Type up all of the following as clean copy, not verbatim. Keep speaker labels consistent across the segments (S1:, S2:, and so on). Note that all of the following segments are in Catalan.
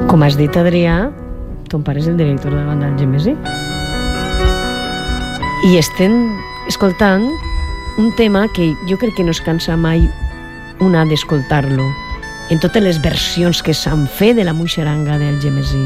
S1: Com has dit, Adrià, ton pare és el director de la banda del Gemesi. I estem escoltant un tema que jo crec que no es cansa mai una d'escoltar-lo en totes les versions que s'han fet de la muixeranga del Gemesi.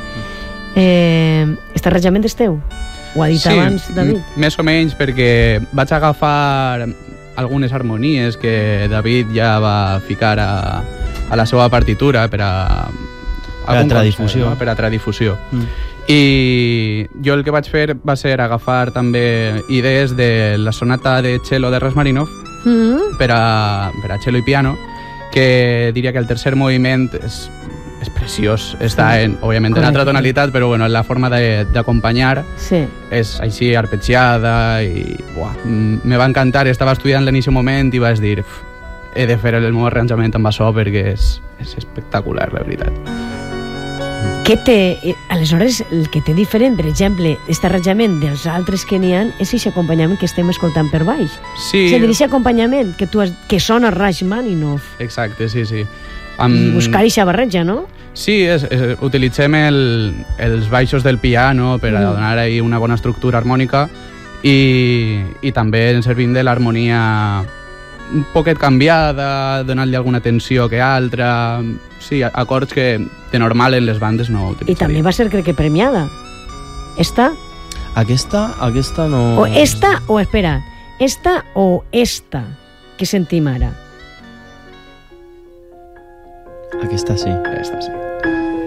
S1: Este arranjament és teu? Ho ha dit abans, David?
S2: Sí, més o menys, perquè vaig agafar algunes harmonies que David ja va ficar a la seva partitura per a
S3: difusió.
S2: Per a difusió. I jo el que vaig fer va ser agafar també idees de la sonata de cello de Rachmaninoff per a cello i piano, que diria que el tercer moviment és preciós. Està, òbviament, en altra tonalitat, però bueno, la forma d'acompanyar és així arpeggiada i me va encantar. Estava estudiant en aquest moment i vaig dir he de fer el meu arranjament amb això perquè és espectacular, la veritat.
S1: Aleshores, el que té diferent, per exemple, aquest arranjament dels altres que n'hi ha, és aquest acompanyament que estem escoltant per baix.
S2: Sí.
S1: És a dir, aquest acompanyament que sona Rachmaninoff.
S2: Exacte, sí.
S1: I buscar aquesta barreja, no?
S2: Sí, utilitzem els baixos del piano per a donar ahí una bona estructura harmònica i també ens servim de l'harmonia un poquet canviada, donant-li alguna tensió que altra. Sí, acords que de normal en les bandes no utilitzaria.
S1: I també va ser, crec que, premiada. Esta?
S3: Aquesta no...
S1: O esta, o espera, esta o esta que sentim ara?
S3: Aquesta sí.
S2: Esta sí.